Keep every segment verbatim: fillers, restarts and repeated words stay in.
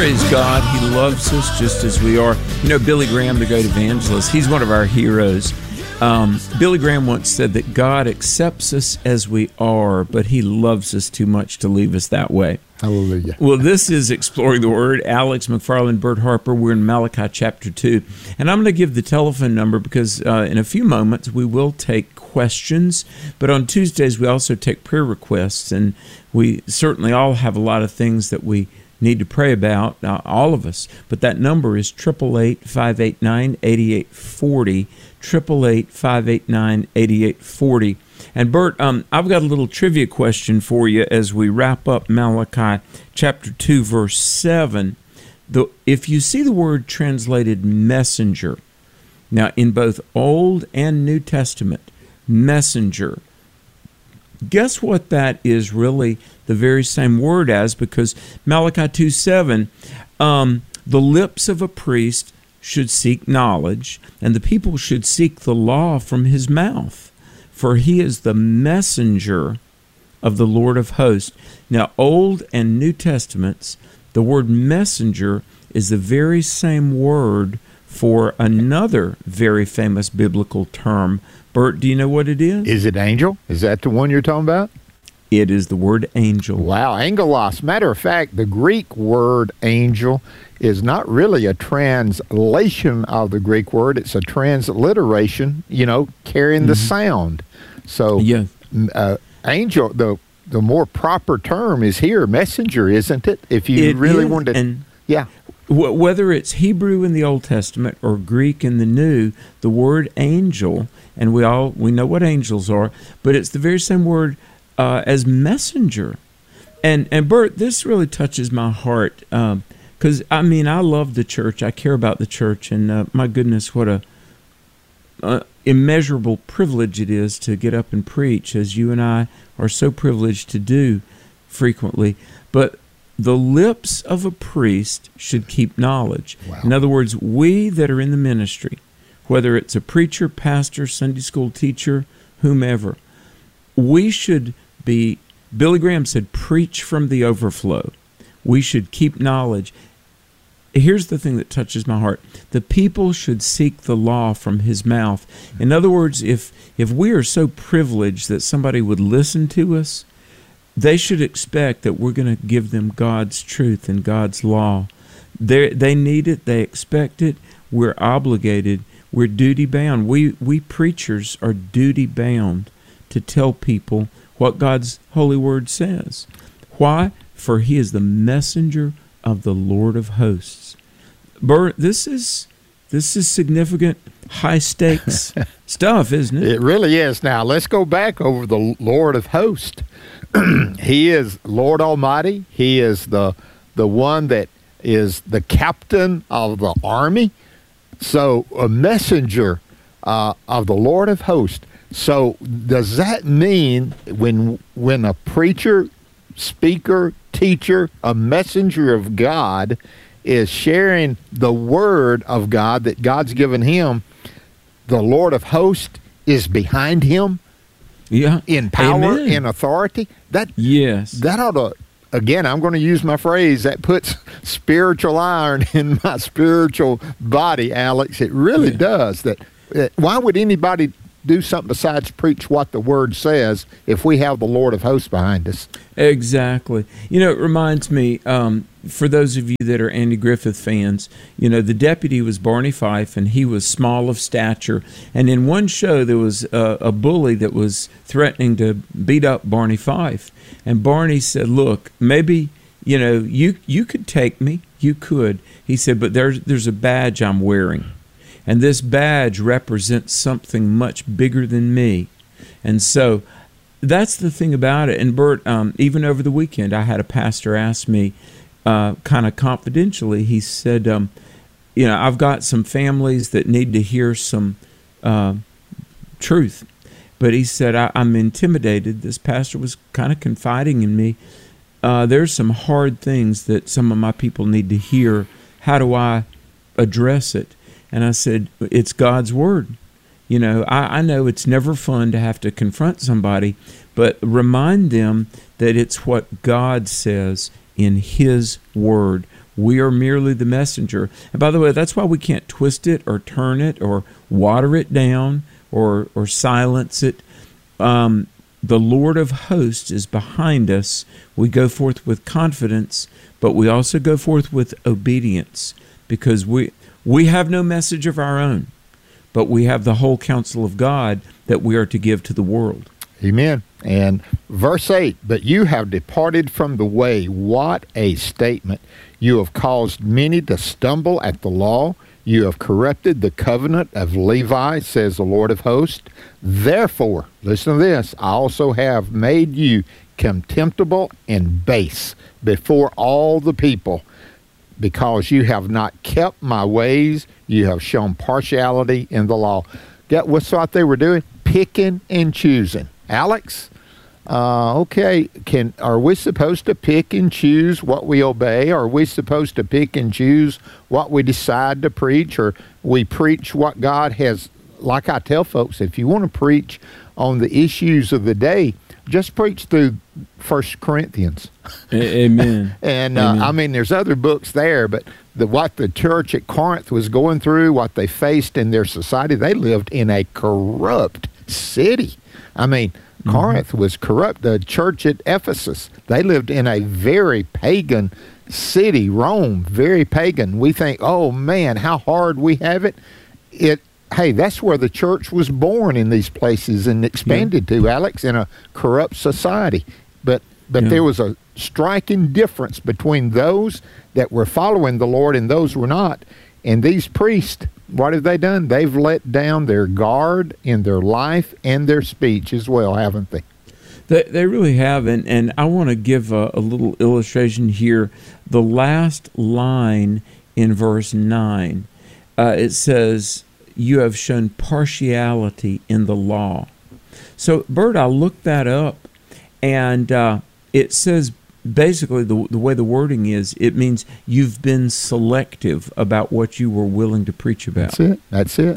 Praise God. He loves us just as we are. You know, Billy Graham, the great evangelist, he's one of our heroes. Um, Billy Graham once said that God accepts us as we are, but he loves us too much to leave us that way. Hallelujah. Well, this is Exploring the Word. Alex McFarland, Bert Harper. We're in Malachi chapter two. And I'm going to give the telephone number because uh, in a few moments we will take questions. But on Tuesdays we also take prayer requests. And we certainly all have a lot of things that we need to pray about, uh, all of us. But that number is eight eight eight, five eight nine, eight eight four zero, eight eight eight, five eight nine, eight eight four zero. And Bert, um, I've got a little trivia question for you as we wrap up Malachi chapter two, verse seven. The, if you see the word translated messenger, now in both Old and New Testament, messenger, guess what that is really the very same word as? Because Malachi two seven, um, the lips of a priest should seek knowledge, and the people should seek the law from his mouth. For he is the messenger of the Lord of hosts. Now, Old and New Testaments, the word messenger is the very same word for another very famous biblical term. Bert, do you know what it is? Is it angel? Is that the one you're talking about? It is the word angel. Wow, angelos. Matter of fact, the Greek word angel is not really a translation of the Greek word. It's a transliteration, you know, carrying mm-hmm. the sound. So, yeah. uh, angel, the the more proper term is here, messenger, isn't it? If you it really is, wanted to, and yeah. W- whether it's Hebrew in the Old Testament or Greek in the New, the word angel, and we all we know what angels are, but it's the very same word uh, as messenger. And and Bert, this really touches my heart because um, I mean I love the church, I care about the church, and uh, my goodness, what a uh, immeasurable privilege it is to get up and preach, as you and I are so privileged to do frequently. But the lips of a priest should keep knowledge. Wow. In other words, we that are in the ministry, whether it's a preacher, pastor, Sunday school teacher, whomever, we should be, Billy Graham said, preach from the overflow. We should keep knowledge. Here's the thing that touches my heart. The people should seek the law from his mouth. In other words, if if we are so privileged that somebody would listen to us, they should expect that we're going to give them God's truth and God's law. They they need it. They expect it. We're obligated. We're duty bound. We we preachers are duty bound to tell people what God's holy word says. Why? For he is the messenger of the Lord of hosts. Bert, this is this is significant, high stakes stuff, isn't it? It really is. Now let's go back over the Lord of hosts. He is Lord Almighty. He is the the one that is the captain of the army. So a messenger uh, of the Lord of hosts. So does that mean when when a preacher, speaker, teacher, a messenger of God is sharing the word of God that God's given him, the Lord of hosts is behind him? Yeah. In power, Amen. in authority? That Yes. That ought to, again, I'm going to use my phrase, that puts spiritual iron in my spiritual body, Alex. It really Yeah. does. That. Uh, why would anybody do something besides preach what the word says if we have the Lord of hosts behind us? Exactly. You know, it reminds me, um, for those of you that are Andy Griffith fans, you know, the deputy was Barney Fife, and he was small of stature. And in one show, there was a, a bully that was threatening to beat up Barney Fife. And Barney said, look, maybe, you know, you you could take me. You could. He said, but there's there's a badge I'm wearing. And this badge represents something much bigger than me. And so that's the thing about it. And Bert, um, even over the weekend, I had a pastor ask me uh, kind of confidentially, he said, um, you know, I've got some families that need to hear some uh, truth. But he said, I, I'm intimidated. This pastor was kind of confiding in me. Uh, there's some hard things that some of my people need to hear. How do I address it? And I said, it's God's word. You know, I, I know it's never fun to have to confront somebody, but remind them that it's what God says in his word. We are merely the messenger. And by the way, that's why we can't twist it or turn it or water it down or or silence it. Um, the Lord of hosts is behind us. We go forth with confidence, but we also go forth with obedience, because we we have no message of our own, but we have the whole counsel of God that we are to give to the world. Amen. And verse eight, but you have departed from the way. What a statement. You have caused many to stumble at the law. You have corrupted the covenant of Levi, says the Lord of hosts. Therefore, listen to this, I also have made you contemptible and base before all the people, because you have not kept my ways. You have shown partiality in the law. Get what's what they were doing? Picking and choosing. Alex, uh, okay, can are we supposed to pick and choose what we obey? Are we supposed to pick and choose what we decide to preach? Or we preach what God has? Like I tell folks, if you want to preach on the issues of the day, just preach through First Corinthians. Amen. and uh, Amen. I mean, there's other books there, but the, what the church at Corinth was going through, what they faced in their society, they lived in a corrupt city. I mean, mm-hmm. Corinth was corrupt. The church at Ephesus, they lived in a very pagan city. Rome, very pagan. We think, oh man, how hard we have it. It Hey, that's where the church was born, in these places, and expanded yeah. to, Alex, in a corrupt society. But but yeah. there was a striking difference between those that were following the Lord and those who were not. And these priests, what have they done? They've let down their guard in their life and their speech as well, haven't they? They, they really have. And, and I want to give a, a little illustration here. The last line in verse nine, uh, it says, you have shown partiality in the law. So, Bert, I looked that up, and uh, it says basically the, the way the wording is, it means you've been selective about what you were willing to preach about. That's it. That's it.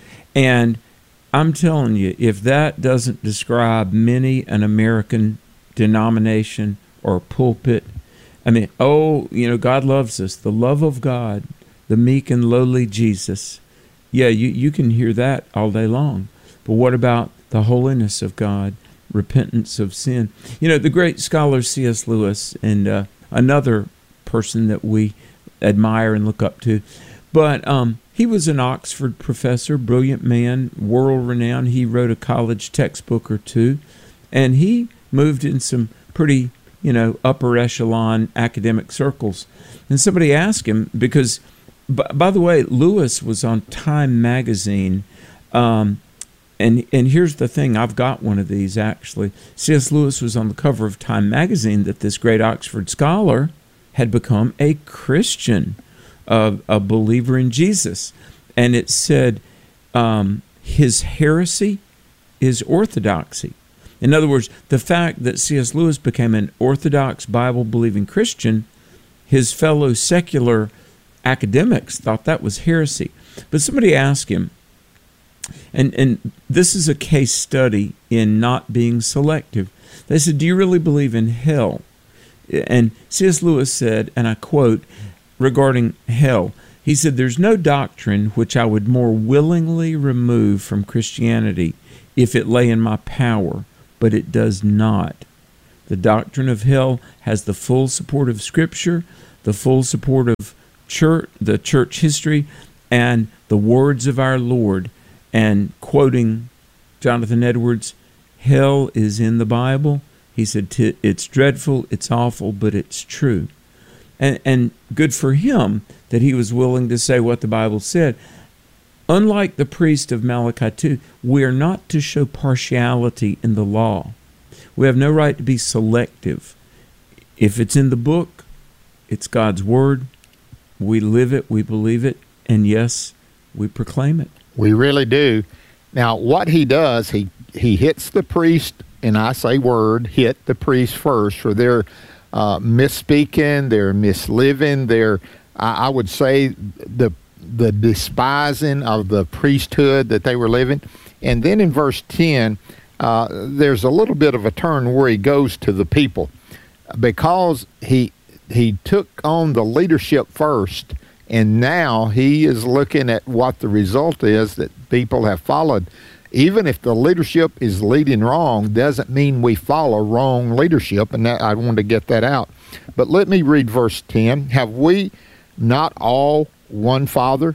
And I'm telling you, if that doesn't describe many an American denomination or pulpit, I mean, oh, you know, God loves us. The love of God, the meek and lowly Jesus. Yeah, you, you can hear that all day long. But what about the holiness of God, repentance of sin? You know, the great scholar C S Lewis, and uh, another person that we admire and look up to, but um, he was an Oxford professor, brilliant man, world-renowned. He wrote a college textbook or two, and he moved in some pretty, you know, upper echelon academic circles. And somebody asked him, because by the way, Lewis was on Time magazine, um, and and here's the thing, I've got one of these actually. C S Lewis was on the cover of Time magazine that this great Oxford scholar had become a Christian, uh, a believer in Jesus. And it said, um, his heresy is orthodoxy. In other words, the fact that C S Lewis became an Orthodox Bible-believing Christian, his fellow secular academics thought that was heresy. But somebody asked him, and, and this is a case study in not being selective. They said, do you really believe in hell? And C S Lewis said, and I quote, regarding hell, he said, there's no doctrine which I would more willingly remove from Christianity if it lay in my power, but it does not. The doctrine of hell has the full support of Scripture, the full support of church, the church history, and the words of our Lord. And quoting Jonathan Edwards, hell is in the Bible. He said, it's dreadful, it's awful, but it's true. And, and good for him that he was willing to say what the Bible said. Unlike the priest of Malachi two, we are not to show partiality in the law. We have no right to be selective. If it's in the book, it's God's word. We live it, we believe it, and yes, we proclaim it. We really do. Now, what he does, he, he hits the priest, and I say word, hit the priest first for their uh, misspeaking, their misliving, their, I, I would say, the the despising of the priesthood that they were living. And then in verse ten, uh, there's a little bit of a turn where he goes to the people. Because he he took on the leadership first, and now he is looking at what the result is that people have followed. Even if the leadership is leading wrong, doesn't mean we follow wrong leadership, and that, I wanted to get that out. But let me read verse ten. Have we not all one Father?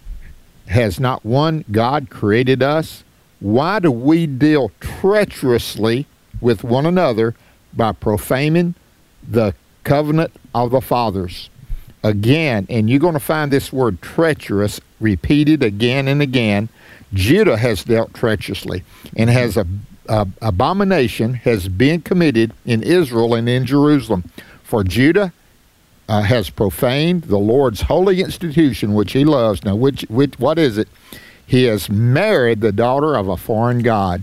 Has not one God created us? Why do we deal treacherously with one another by profaning the covenant of the fathers? Again, and you're going to find this word treacherous repeated again and again. Judah has dealt treacherously, and has a, a abomination has been committed in Israel and in Jerusalem. For Judah uh, has profaned the Lord's holy institution, which he loves. Now, which, which what is it? He has married the daughter of a foreign god.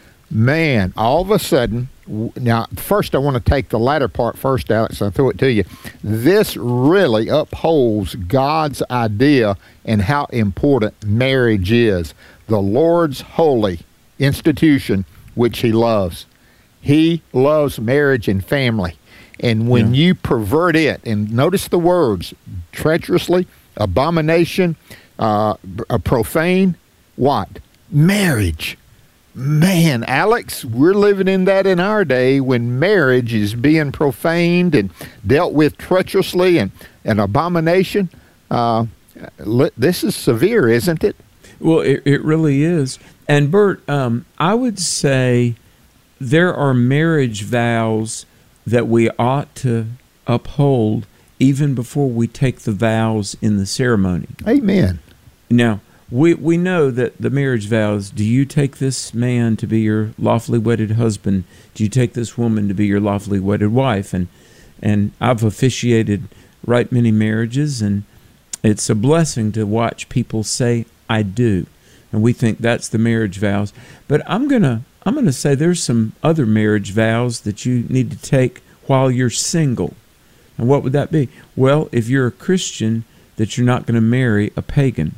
Man, all of a sudden, now, first I want to take the latter part first, Alex. I'll throw it to you. This really upholds God's idea and how important marriage is. The Lord's holy institution, which he loves. He loves marriage and family. And when yeah. you pervert it, and notice the words, treacherously, abomination, uh, a profane, what? Marriage. Man, Alex, we're living in that in our day when marriage is being profaned and dealt with treacherously and an abomination. Uh, this is severe, isn't it? Well, it, it really is. And Bert, um, I would say there are marriage vows that we ought to uphold even before we take the vows in the ceremony. Amen. Now, We we know that the marriage vows, do you take this man to be your lawfully wedded husband? Do you take this woman to be your lawfully wedded wife? And and I've officiated right many marriages, and it's a blessing to watch people say, I do. And we think that's the marriage vows. But I'm gonna I'm gonna say there's some other marriage vows that you need to take while you're single. And what would that be? Well, if you're a Christian, that you're not going to marry a pagan.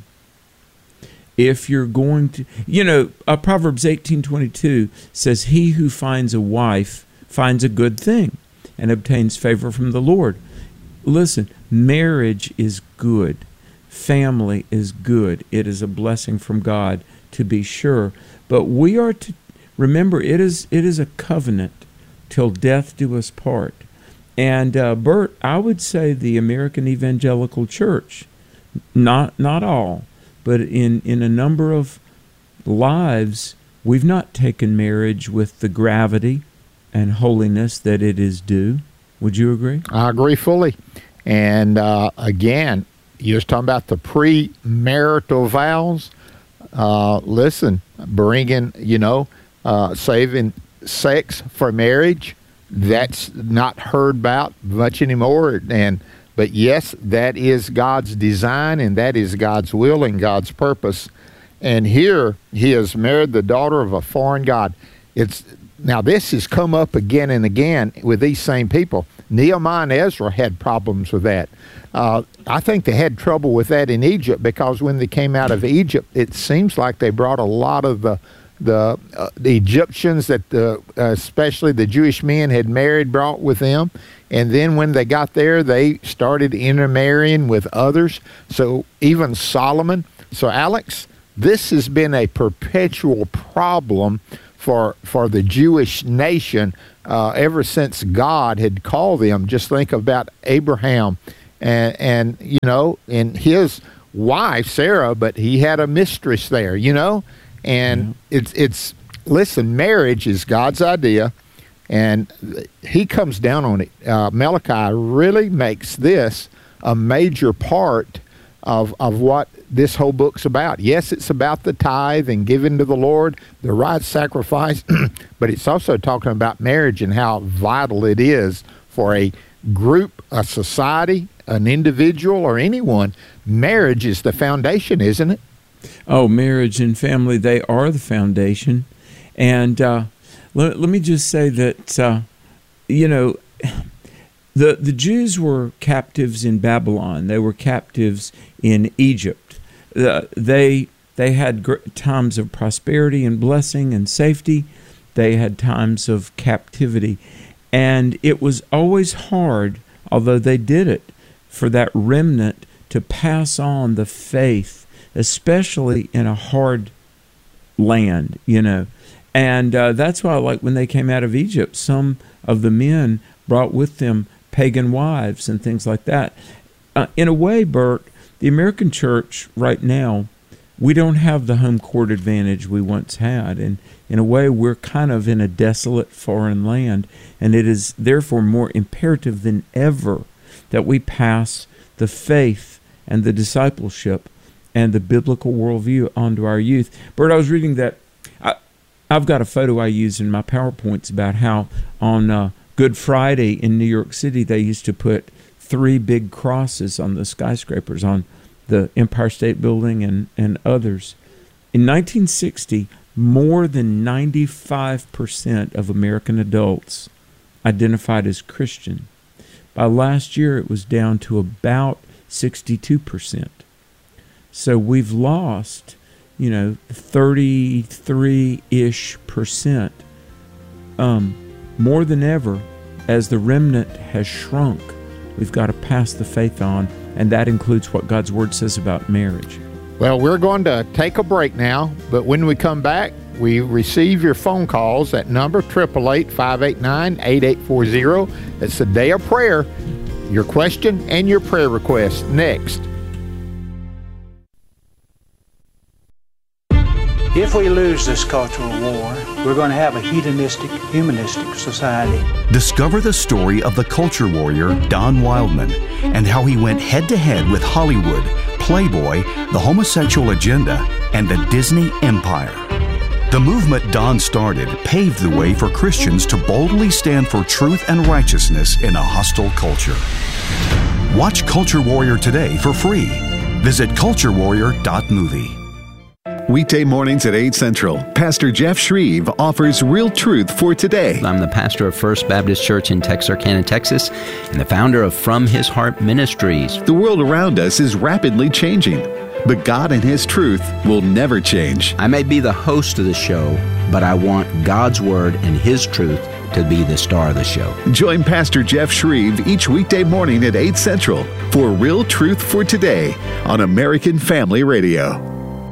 If you're going to, you know, uh, Proverbs eighteen twenty-two says, he who finds a wife finds a good thing and obtains favor from the Lord. Listen, marriage is good. Family is good. It is a blessing from God, to be sure. But we are to remember, it is it is a covenant till death do us part. And uh, Bert, I would say the American Evangelical Church, not not all, but in, in a number of lives, we've not taken marriage with the gravity and holiness that it is due. Would you agree? I agree fully. And uh, again, you was talking about the premarital vows. Uh, listen, bringing, you know, uh, saving sex for marriage, that's not heard about much anymore. And But yes, that is God's design, and that is God's will and God's purpose. And here he has married the daughter of a foreign god. It's now this has come up again and again with these same people. Nehemiah and Ezra had problems with that. Uh, I think they had trouble with that in Egypt, because when they came out of Egypt, it seems like they brought a lot of the the, uh, the Egyptians that the, uh, especially the Jewish men had married brought with them. And then when they got there, they started intermarrying with others. So even Solomon. So Alex, this has been a perpetual problem for for the Jewish nation uh, ever since God had called them. Just think about Abraham and, and, you know, and his wife, Sarah, but he had a mistress there, you know. And yeah. it's, it's, listen, marriage is God's idea. And he comes down on it. Uh, Malachi really makes this a major part of of what this whole book's about. Yes, it's about the tithe and giving to the Lord, the right sacrifice, but it's also talking about marriage and how vital it is for a group, a society, an individual, or anyone. Marriage is the foundation, isn't it? Oh, marriage and family, they are the foundation. And uh Let, let me just say that, uh, you know, the the Jews were captives in Babylon. They were captives in Egypt. Uh, they they had gr- times of prosperity and blessing and safety. They had times of captivity. And it was always hard although they did it for that remnant to pass on the faith, especially in a hard land, you know. And uh, that's why, like, when they came out of Egypt, some of the men brought with them pagan wives and things like that. Uh, in a way, Bert, the American church right now, we don't have the home court advantage we once had. And in a way, we're kind of in a desolate foreign land. And it is therefore more imperative than ever that we pass the faith and the discipleship and the biblical worldview onto our youth. Bert, I was reading that. I, I've got a photo I use in my PowerPoints about how on uh, Good Friday in New York City, they used to put three big crosses on the skyscrapers, on the Empire State Building and, and others. In nineteen sixty, more than ninety-five percent of American adults identified as Christian. By last year, it was down to about sixty-two percent. So we've lost, you know, thirty-three-ish percent, um, more than ever. As the remnant has shrunk, we've got to pass the faith on, and that includes what God's Word says about marriage. Well, we're going to take a break now, but when we come back, we receive your phone calls at number eight eight eight, five eight nine, eight eight four zero. It's the day of prayer. Your question and your prayer request next. If we lose this cultural war, we're going to have a hedonistic, humanistic society. Discover the story of the culture warrior Don Wildman and how he went head-to-head with Hollywood, Playboy, the homosexual agenda, and the Disney empire. The movement Don started paved the way for Christians to boldly stand for truth and righteousness in a hostile culture. Watch Culture Warrior today for free. Visit culture warrior dot movie. Weekday mornings at eight Central, Pastor Jeff Shreve offers real truth for today. I'm the pastor of First Baptist Church in Texarkana, Texas, and the founder of From His Heart Ministries. The world around us is rapidly changing, but God and His truth will never change. I may be the host of the show, but I want God's Word and His truth to be the star of the show. Join Pastor Jeff Shreve each weekday morning at eight Central for Real Truth for Today on American Family Radio.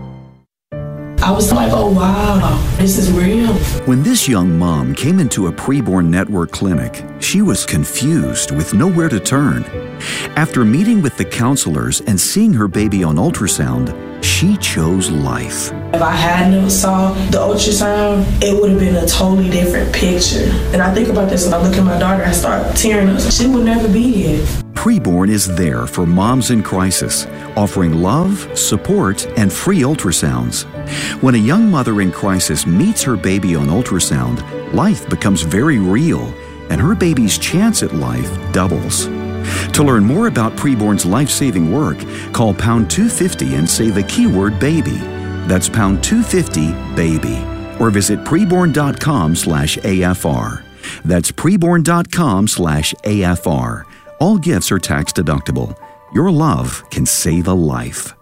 I was like, oh, wow, this is real. When this young mom came into a preborn network clinic, she was confused with nowhere to turn. After meeting with the counselors and seeing her baby on ultrasound, she chose life. If I hadn't saw the ultrasound, it would have been a totally different picture. And I think about this when I look at my daughter, I start tearing up. She would never be here. Preborn is there for moms in crisis, offering love, support, and free ultrasounds. When a young mother in crisis meets her baby on ultrasound, life becomes very real, and her baby's chance at life doubles. To learn more about Preborn's life-saving work, call pound two fifty and say the keyword baby. That's pound two fifty baby. Or visit preborn.com slash AFR. That's preborn.com slash AFR. All gifts are tax deductible. Your love can save a life.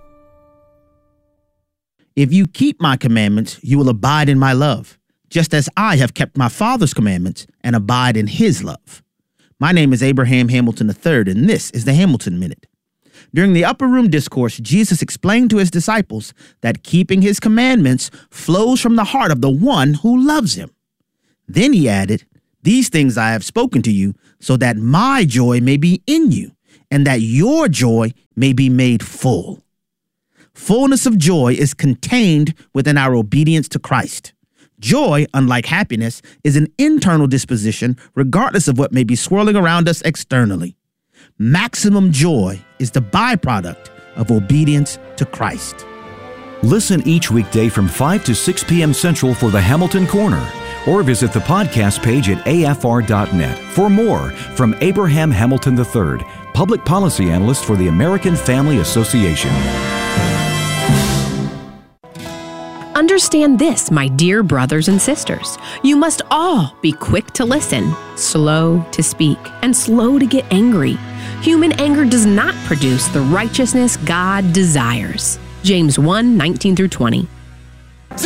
If you keep my commandments, you will abide in my love, just as I have kept my Father's commandments and abide in His love. My name is Abraham Hamilton the third, and this is the Hamilton Minute. During the upper room discourse, Jesus explained to his disciples that keeping his commandments flows from the heart of the one who loves him. Then he added, "These things I have spoken to you, so that my joy may be in you, and that your joy may be made full." Fullness of joy is contained within our obedience to Christ. Joy, unlike happiness, is an internal disposition regardless of what may be swirling around us externally. Maximum joy is the byproduct of obedience to Christ. Listen each weekday from five to six p.m. Central for the Hamilton Corner, or visit the podcast page at A F R dot net for more from Abraham Hamilton the third, Public Policy Analyst for the American Family Association. Understand this, my dear brothers and sisters. You must all be quick to listen, slow to speak, and slow to get angry. Human anger does not produce the righteousness God desires. James one, nineteen through twenty.